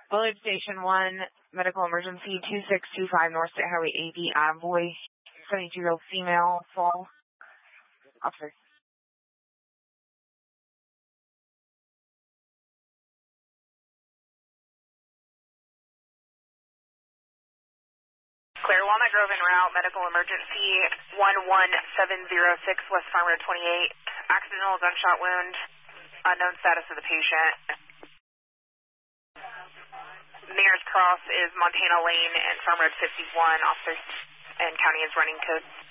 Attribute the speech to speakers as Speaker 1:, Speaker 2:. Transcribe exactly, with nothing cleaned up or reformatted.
Speaker 1: Village Station one, medical emergency two six two five North State Highway eighty, Amboy, seventy-two-year-old female, fall. Officer.
Speaker 2: Clear, Walnut Grove en route, medical emergency one one seven zero six West Farm Road twenty-eight, accidental gunshot wound, unknown status of the patient. Nearest cross is Montana Lane and Farm Road fifty-one, officer and county is running code.